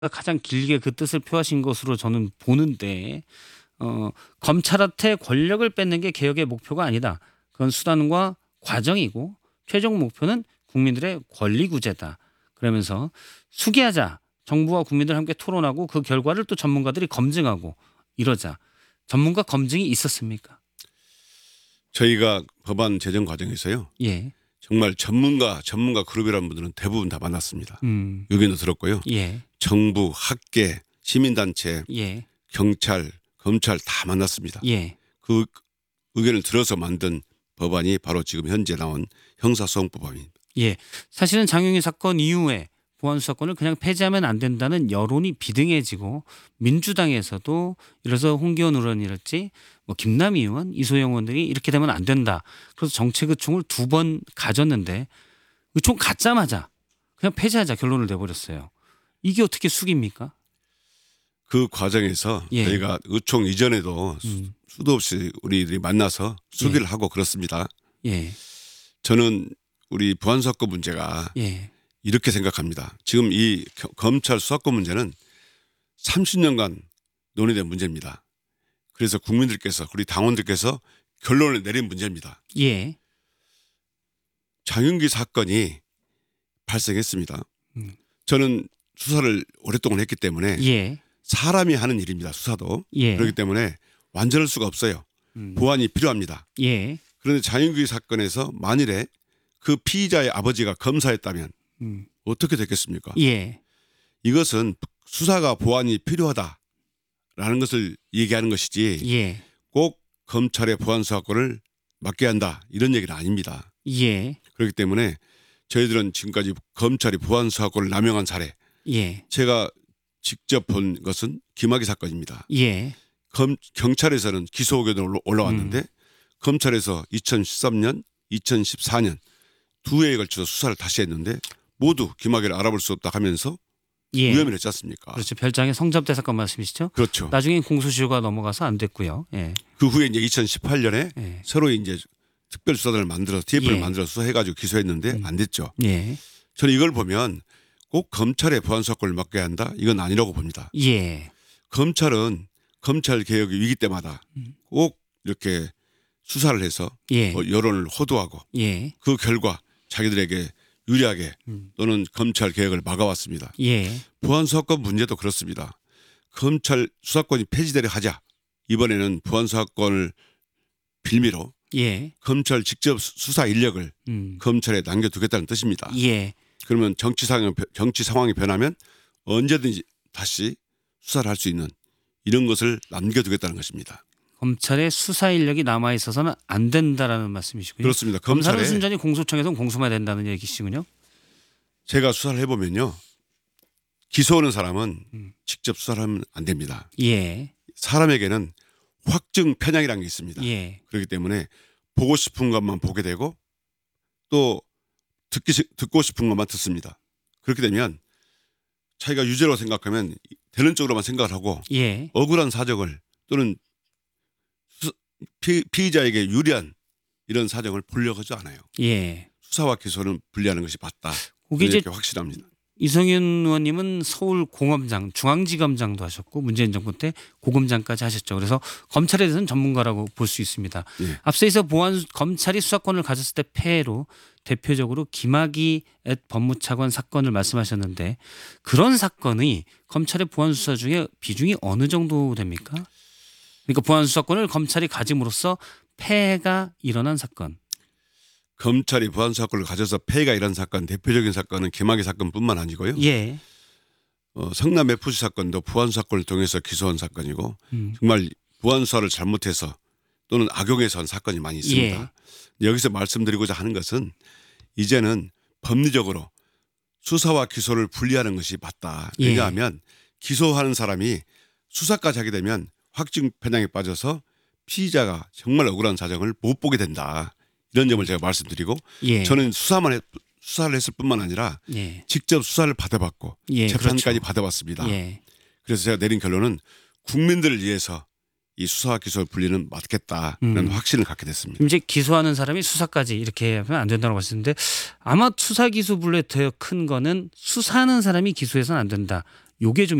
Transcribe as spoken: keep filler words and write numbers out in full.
가장 길게 그 뜻을 표하신 것으로 저는 보는데 어 검찰한테 권력을 뺏는 게 개혁의 목표가 아니다. 그건 수단과 과정이고 최종 목표는 국민들의 권리 구제다. 그러면서 수기하자. 정부와 국민들 함께 토론하고 그 결과를 또 전문가들이 검증하고 이러자. 전문가 검증이 있었습니까? 저희가 법안 제정 과정에서요. 예. 정말 전문가 전문가 그룹이라는 분들은 대부분 다 만났습니다. 음. 의견도 들었고요. 예. 정부, 학계, 시민단체, 예. 경찰, 검찰 다 만났습니다. 예. 그 의견을 들어서 만든 법안이 바로 지금 현재 나온 형사소송법안입니다. 예. 사실은 장용희 사건 이후에 보안수사권을 그냥 폐지하면 안 된다는 여론이 비등해지고 민주당에서도 이래서 홍기원 의원이랄지 뭐 김남희 의원, 이소영 의원들이 이렇게 되면 안 된다. 그래서 정책의총을 두 번 가졌는데 의총 갖자마자 그냥 폐지하자 결론을 내버렸어요. 이게 어떻게 숙입니까? 그 과정에서 예. 저희가 의총 이전에도 음. 수도 없이 우리들이 만나서 수기를 예. 하고 그렇습니다. 예. 저는 우리 보안사건 문제가 예. 이렇게 생각합니다. 지금 이 검찰 수사권 문제는 삼십 년간 논의된 문제입니다. 그래서 국민들께서 우리 당원들께서 결론을 내린 문제입니다. 예. 장윤기 사건이 발생했습니다. 음. 저는 수사를 오랫동안 했기 때문에 예. 사람이 하는 일입니다. 수사도. 예. 그렇기 때문에 완전할 수가 없어요. 음. 보완이 필요합니다. 예. 그런데 장윤기 사건에서 만일에 그 피의자의 아버지가 검사였다면 음. 어떻게 됐겠습니까? 예. 이것은 수사가 보완이 필요하다라는 것을 얘기하는 것이지 예. 꼭 검찰의 보완 수사권을 맡겨야 한다 이런 얘기는 아닙니다. 예. 그렇기 때문에 저희들은 지금까지 검찰이 보완 수사권을 남용한 사례 예. 제가 직접 본 것은 김학의 사건입니다. 예. 검, 경찰에서는 기소 의견으로 올라왔는데 음. 검찰에서 이천십삼 년, 이천십사 년 두 해에 걸쳐서 수사를 다시 했는데 모두 김학의를 알아볼 수 없다 하면서 예. 무혐의를 했지 않습니까? 그렇죠. 별장의 성접대 사건 말씀이시죠? 그렇죠. 나중에 공소시효가 넘어가서 안 됐고요. 예. 그 후에 이제 이천십팔 년에 예. 새로 이제 특별수사단을 만들어서 티에프를 예. 만들어서 수사해가지고 기소했는데 음. 안 됐죠. 예. 저는 이걸 보면 꼭 검찰의 보안수사권을 맡겨야 한다? 이건 아니라고 봅니다. 예. 검찰은 검찰 개혁의 위기 때마다 꼭 이렇게 수사를 해서 예. 어, 여론을 호도하고 예. 그 결과 자기들에게 유리하게 음. 또는 검찰 개혁을 막아왔습니다. 예. 보안수사권 문제도 그렇습니다. 검찰 수사권이 폐지되려 하자 이번에는 보안수사권을 빌미로 예. 검찰 직접 수사 인력을 음. 검찰에 남겨두겠다는 뜻입니다. 예. 그러면 정치 상황, 정치 상황이 변하면 언제든지 다시 수사를 할 수 있는 이런 것을 남겨두겠다는 것입니다. 검찰의 수사 인력이 남아 있어서는 안 된다라는 말씀이시고요. 그렇습니다. 검사는 검찰에 순전히 공소청에서 공소만 된다는 얘기시군요. 제가 수사를 해보면요. 기소하는 사람은 음. 직접 수사를 하면 안 됩니다. 예. 사람에게는 확증 편향이라는 게 있습니다. 예. 그렇기 때문에 보고 싶은 것만 보게 되고 또 듣기, 듣고 싶은 것만 듣습니다. 그렇게 되면 자기가 유죄로 생각하면 되는 쪽으로만 생각을 하고 예. 억울한 사정을 또는 수, 피, 피의자에게 유리한 이런 사정을 보려고 하지 않아요. 예. 수사와 기소는 분리하는 것이 맞다. 그게 이제 이렇게 확실합니다. 이성윤 의원님은 서울 공검장, 중앙지검장도 하셨고 문재인 정부 때 고검장까지 하셨죠. 그래서 검찰에 대해서는 전문가라고 볼 수 있습니다. 예. 앞서서 보안 검찰이 수사권을 가졌을 때 폐해로 대표적으로 김학의 앳 법무차관 사건을 말씀하셨는데 그런 사건이 검찰의 보안 수사 중에 비중이 어느 정도 됩니까? 그러니까 보안 수사권을 검찰이 가짐으로써 폐해가 일어난 사건. 검찰이 보안수사권을 가져서 폐해가 일어난 사건 대표적인 사건은 김학의 사건뿐만 아니고요. 예. 어, 성남 에프씨 사건도 보안수사권을 통해서 기소한 사건이고 음. 정말 보안수사를 잘못해서 또는 악용해서 한 사건이 많이 있습니다. 예. 여기서 말씀드리고자 하는 것은 이제는 법리적으로 수사와 기소를 분리하는 것이 맞다. 예. 왜냐하면 기소하는 사람이 수사까지 하게 되면 확증 편향에 빠져서 피의자가 정말 억울한 사정을 못 보게 된다. 이런 점을 제가 말씀드리고 예. 저는 수사만 했, 수사를 했을 뿐만 아니라 예. 직접 수사를 받아봤고 예. 재판까지 그렇죠. 받아봤습니다. 예. 그래서 제가 내린 결론은 국민들을 위해서 이 수사와 기소 분리는 맞겠다는 음. 확신을 갖게 됐습니다. 이제 기소하는 사람이 수사까지 이렇게 하면 안 된다고 하셨는데 아마 수사 기소 분류에 더 큰 거는 수사하는 사람이 기소해서는 안 된다. 요게 좀